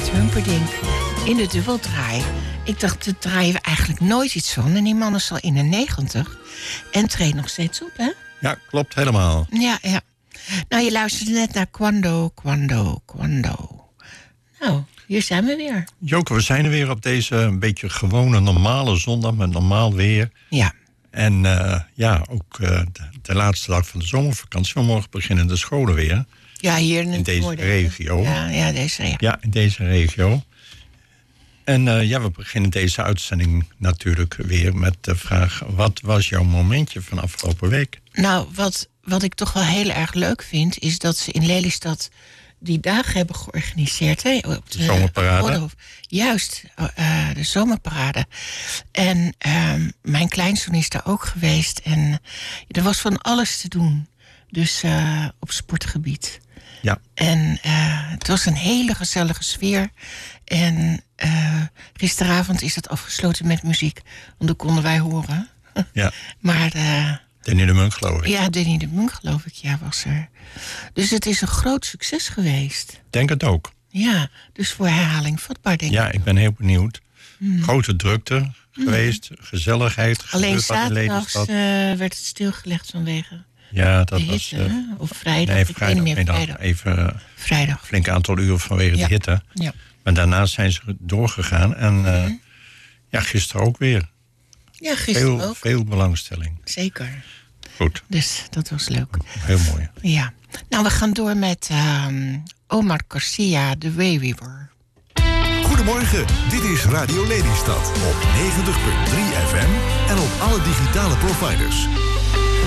Gert Humperdinck in de dubbeldraai. Ik dacht, daar draaien we eigenlijk nooit iets van. En die man is al 91 en treedt nog steeds op, hè? Ja, klopt helemaal. Ja. Nou, je luisterde net naar Quando. Nou, hier zijn we weer. Joke, we zijn er weer op deze een beetje gewone, normale zondag met normaal weer. Ja. En ook de laatste dag van de zomervakantie. Morgen beginnen de scholen weer. Ja, hier in deze regio. Ja, deze regio. Ja, in deze regio. En we beginnen deze uitzending natuurlijk weer met de vraag: wat was jouw momentje van afgelopen week? Nou, wat ik toch wel heel erg leuk vind, is dat ze in Lelystad die dagen hebben georganiseerd. Hè, op de zomerparade. Juist, de zomerparade. En mijn kleinzoon is daar ook geweest. En er was van alles te doen. Dus op sportgebied. Ja. En het was een hele gezellige sfeer. En gisteravond is dat afgesloten met muziek. Want dat konden wij horen. Ja. Maar Danny de Munk, geloof ik. Ja, Danny de Munk, geloof ik, was er. Dus het is een groot succes geweest. Denk het ook. Ja, dus voor herhaling vatbaar, denk ik. Ja, ik ben heel benieuwd. Grote drukte geweest, gezelligheid. Alleen zaterdags werd het stilgelegd vanwege dat de hitte, was... of vrijdag, Nee, ik weet niet meer, vrijdag. Even vrijdag. Een flink aantal uur vanwege de hitte. Ja. Maar daarna zijn ze doorgegaan. En gisteren ook weer. Ja, gisteren ook. Veel belangstelling. Zeker. Goed. Dus dat was leuk. Heel mooi. Ja. Nou, we gaan door met Omar Garcia, The Way We Were. Goedemorgen, dit is Radio Lelystad op 90.3 FM en op alle digitale providers.